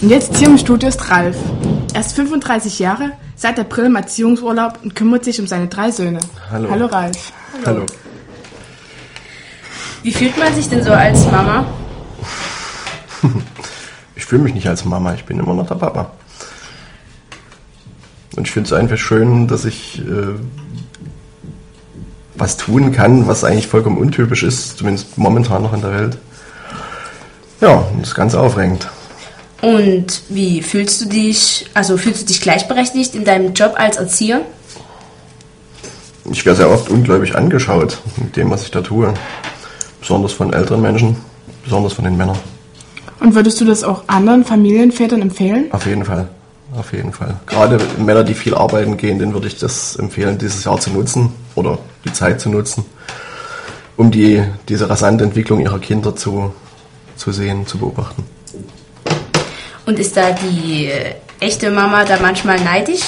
Und jetzt hier im Studio ist Ralf. Er ist 35 Jahre, seit April im Erziehungsurlaub und kümmert sich um seine 3 Söhne. Hallo. Hallo Ralf. Hallo. Wie fühlt man sich denn so als Mama? Ich fühle mich nicht als Mama, ich bin immer noch der Papa. Und ich finde es einfach schön, dass ich was tun kann, was eigentlich vollkommen untypisch ist, zumindest momentan noch in der Welt. Ja, das ist ganz aufregend. Und wie fühlst du dich, fühlst du dich gleichberechtigt in deinem Job als Erzieher? Ich werde sehr oft ungläubig angeschaut mit dem, was ich da tue. Besonders von älteren Menschen, besonders von den Männern. Und würdest du das auch anderen Familienvätern empfehlen? Auf jeden Fall, auf jeden Fall. Gerade Männer, die viel arbeiten gehen, denen würde ich das empfehlen, dieses Jahr zu nutzen oder die Zeit zu nutzen, um diese rasante Entwicklung ihrer Kinder zu sehen, zu beobachten. Und ist da die echte Mama da manchmal neidisch?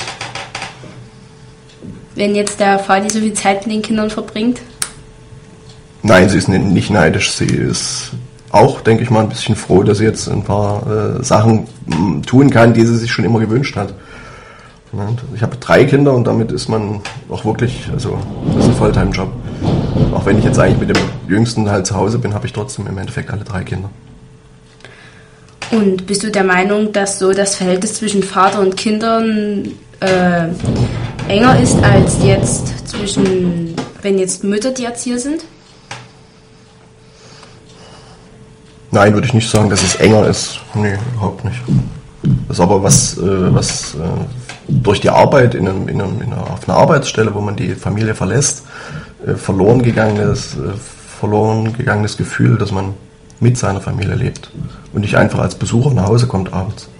Wenn jetzt der Vati so viel Zeit mit den Kindern verbringt? Nein, sie ist nicht neidisch. Sie ist auch, denke ich mal, ein bisschen froh, dass sie jetzt ein paar Sachen tun kann, die sie sich schon immer gewünscht hat. Ich habe 3 Kinder und damit ist man auch wirklich, das ist ein Volltime-Job. Auch wenn ich jetzt eigentlich mit dem Jüngsten halt zu Hause bin, habe ich trotzdem im Endeffekt alle 3 Kinder. Und bist du der Meinung, dass so das Verhältnis zwischen Vater und Kindern enger ist als jetzt wenn jetzt Mütter die Erzieher sind? Nein, würde ich nicht sagen, dass es enger ist. Nee, überhaupt nicht. Das ist aber was durch die Arbeit auf einer Arbeitsstelle, wo man die Familie verlässt, verloren gegangenes Gefühl, dass man mit seiner Familie lebt und nicht einfach als Besucher nach Hause kommt abends.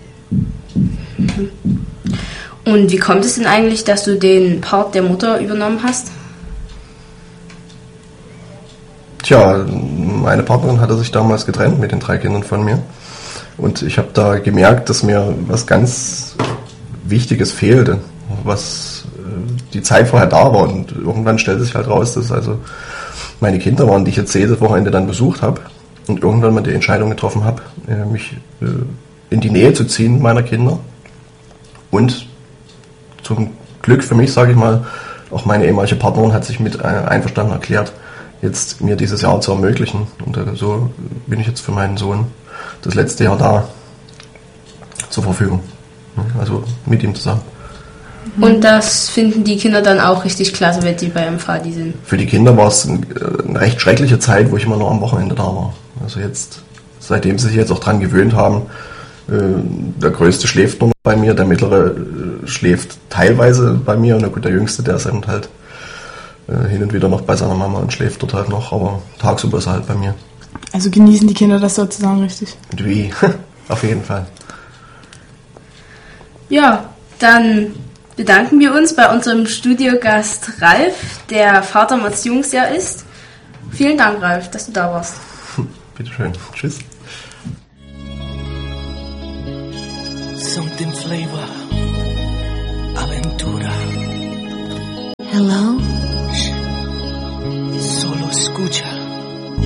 Und wie kommt es denn eigentlich, dass du den Part der Mutter übernommen hast? Tja, meine Partnerin hatte sich damals getrennt mit den 3 Kindern von mir und ich habe da gemerkt, dass mir was ganz Wichtiges fehlte, was die Zeit vorher da war, und irgendwann stellte sich halt raus, dass also meine Kinder waren, die ich jetzt jedes Wochenende dann besucht habe und irgendwann mal die Entscheidung getroffen habe, mich in die Nähe zu ziehen meiner Kinder und zum Glück für mich, sage ich mal, auch meine ehemalige Partnerin hat sich mit einverstanden erklärt, jetzt mir dieses Jahr zu ermöglichen. Und so bin ich jetzt für meinen Sohn das letzte Jahr da zur Verfügung. Also mit ihm zusammen. Und das finden die Kinder dann auch richtig klasse, wenn die bei ihrem Vati sind? Für die Kinder war es eine recht schreckliche Zeit, wo ich immer nur am Wochenende da war. Also jetzt, seitdem sie sich jetzt auch dran gewöhnt haben, der Größte schläft nur noch bei mir, der Mittlere schläft teilweise bei mir und der Jüngste, der ist eben halt hin und wieder noch bei seiner Mama und schläft dort halt noch, aber tagsüber ist er halt bei mir. Also genießen die Kinder das sozusagen richtig? Und wie? Auf jeden Fall. Ja, dann bedanken wir uns bei unserem Studiogast Ralf, der Vater im Erziehungsjahr ist. Vielen Dank, Ralf, dass du da warst. Bitteschön. Tschüss. Something flavor. Aventura. Hello? Solo escucha.